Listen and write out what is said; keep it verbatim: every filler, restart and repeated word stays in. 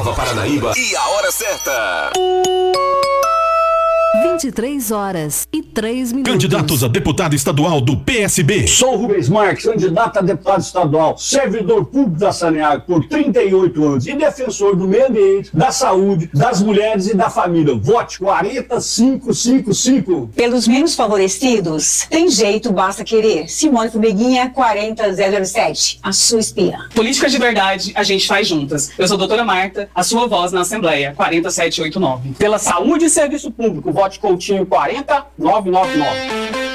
Nova Paranaíba e a hora certa. vinte e três horas e três minutos. Candidatos a deputado estadual do P S B. Sou Rubens Marques, candidato a deputado estadual, servidor público da Saneago por trinta e oito anos e defensor do meio ambiente, da saúde, das mulheres e da família. Vote quarenta mil quinhentos e cinquenta e cinco. Pelos menos favorecidos, tem jeito, basta querer. Simone Fumeguinha, quarenta zero zero sete. A sua espia. Políticas de verdade, a gente faz juntas. Eu sou a doutora Marta, a sua voz na Assembleia, quarenta sete oito nove. Pela saúde e serviço público, vote Coutinho quarenta mil novecentos e noventa e nove.